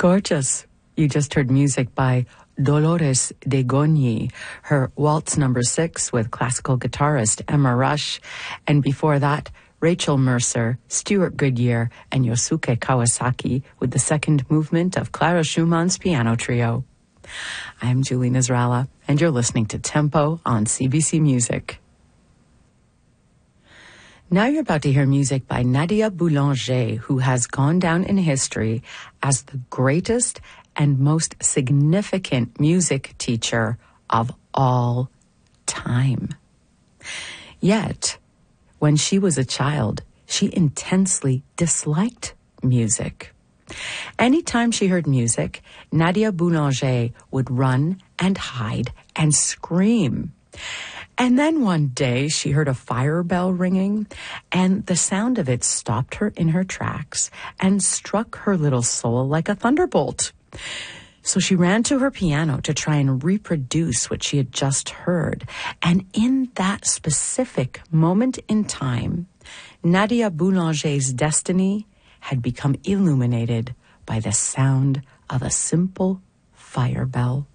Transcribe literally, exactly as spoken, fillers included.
Gorgeous. You just heard music by Dolores de Gogni, her Waltz Number Six with classical guitarist Emma Rush, and before that, Rachel Mercer, Stuart Goodyear, and Yosuke Kawasaki with the second movement of Clara Schumann's piano trio. I'm Julie Nasrallah, and you're listening to Tempo on C B C Music. Now you're about to hear music by Nadia Boulanger, who has gone down in history as the greatest and most significant music teacher of all time. Yet, when she was a child, she intensely disliked music. Anytime she heard music, Nadia Boulanger would run and hide and scream. And then one day she heard a fire bell ringing, and the sound of it stopped her in her tracks and struck her little soul like a thunderbolt. So she ran to her piano to try and reproduce what she had just heard. And in that specific moment in time, Nadia Boulanger's destiny had become illuminated by the sound of a simple fire bell.